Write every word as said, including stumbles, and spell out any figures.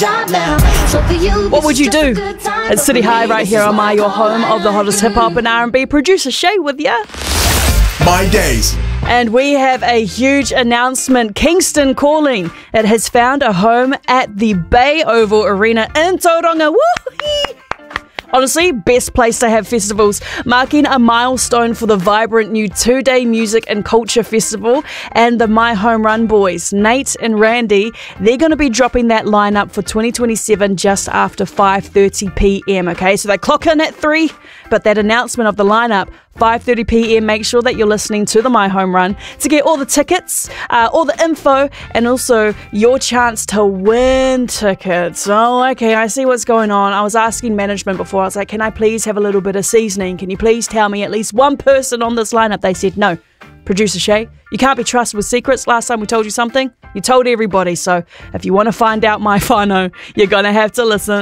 What would you do? It's City High right here on My Your Home of the hottest hip-hop and R and B. Producer Shay with ya. My Days. And we have a huge announcement. Kingston Calling. It has found a home at the Bay Oval Arena in Tauranga. Woo-hee! Honestly, best place to have festivals, marking a milestone for the vibrant new two-day music and culture festival. And the My Home Run boys, Nate and Randy, they're going to be dropping that lineup for twenty twenty-seven just after five thirty p.m. Okay, so they clock in at three, but that announcement of the lineup, five thirty p.m. Make sure that you're listening to the My Home Run to get all the tickets, uh, all the info, and also your chance to win tickets. Oh, okay, I see what's going on. I was asking management before. I was like, can I please have a little bit of seasoning? Can you please tell me at least one person on this lineup? They said no. Producer Shay, you can't be trusted with secrets. Last time we told you something, you told everybody. So if you want to find out my whānau, you're going to have to listen.